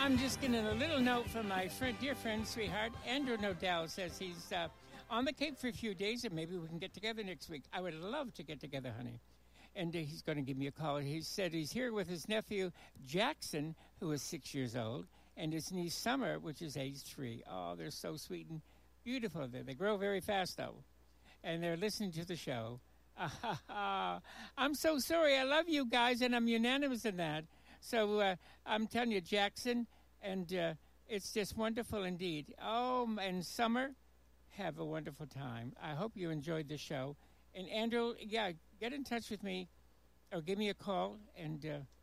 I'm just getting a little note from my dear friend, sweetheart, Andrew Nodell says he's on the Cape for a few days and maybe we can get together next week. I would love to get together, honey. And he's going to give me a call. He said he's here with his nephew, Jackson, who is 6 years old, and his niece, Summer, which is age 3. Oh, they're so sweet and beautiful. They grow very fast, though. And they're listening to the show. I'm so sorry. I love you guys, and I'm unanimous in that. So I'm telling you, Jackson, and it's just wonderful indeed. Oh, and Summer, have a wonderful time. I hope you enjoyed the show. And Andrew, yeah, get in touch with me or give me a call, and